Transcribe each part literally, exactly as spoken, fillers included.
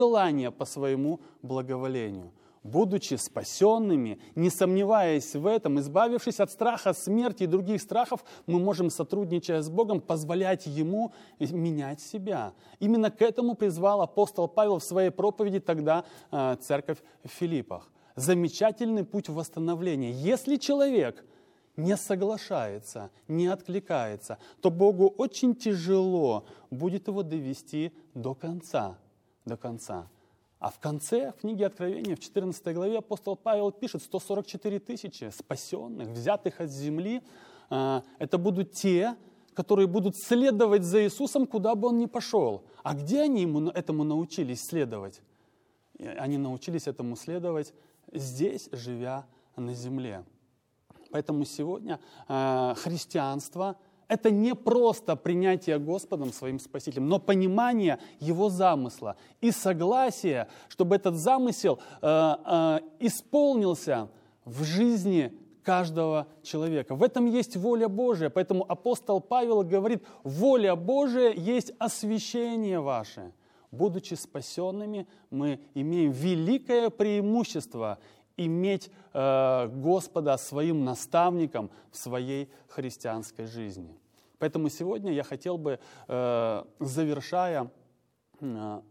желание по своему благоволению. Будучи спасенными, не сомневаясь в этом, избавившись от страха смерти и других страхов, мы можем, сотрудничая с Богом, позволять Ему менять себя. Именно к этому призвал апостол Павел в своей проповеди тогда э, церковь в Филиппах. Замечательный путь восстановления. Если человек не соглашается, не откликается, то Богу очень тяжело будет его довести до конца. До конца. А в конце книги Откровения, в четырнадцатой главе, апостол Павел пишет: сто сорок четыре тысячи спасенных, взятых от земли. Это будут те, которые будут следовать за Иисусом, куда бы Он ни пошел. А где они ему, этому научились следовать? Они научились этому следовать здесь, живя на земле. Поэтому сегодня христианство — это не просто принятие Господом своим Спасителем, но понимание Его замысла и согласие, чтобы этот замысел э, э, исполнился в жизни каждого человека. В этом есть воля Божия. Поэтому апостол Павел говорит: воля Божия есть освящение ваше. Будучи спасенными, мы имеем великое преимущество иметь э, Господа своим наставником в своей христианской жизни. Поэтому сегодня я хотел бы, э, завершая, э,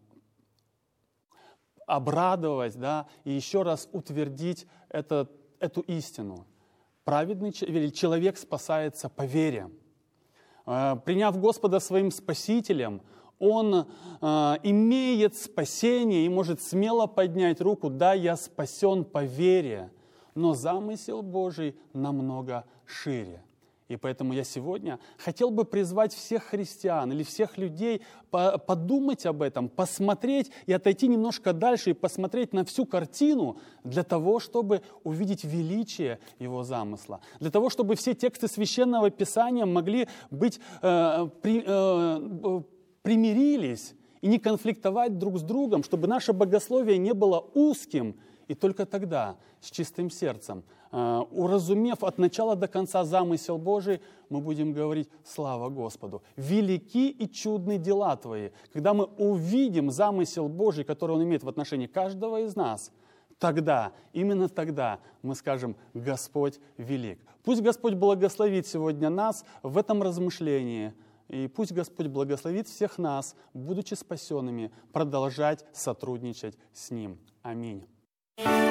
обрадовать, да, и еще раз утвердить это, эту истину. Праведный человек спасается по вере. Э, приняв Господа своим Спасителем, он э, имеет спасение и может смело поднять руку: да, я спасен по вере. Но замысел Божий намного шире. И поэтому я сегодня хотел бы призвать всех христиан или всех людей подумать об этом, посмотреть и отойти немножко дальше и посмотреть на всю картину для того, чтобы увидеть величие Его замысла. Для того, чтобы все тексты Священного Писания могли быть, э, при, э, примирились и не конфликтовать друг с другом, чтобы наше богословие не было узким. И только тогда, с чистым сердцем, уразумев от начала до конца замысел Божий, мы будем говорить: слава Господу! Велики и чудны дела Твои. Когда мы увидим замысел Божий, который Он имеет в отношении каждого из нас, тогда, именно тогда мы скажем: Господь велик. Пусть Господь благословит сегодня нас в этом размышлении. И пусть Господь благословит всех нас, будучи спасенными, продолжать сотрудничать с Ним. Аминь.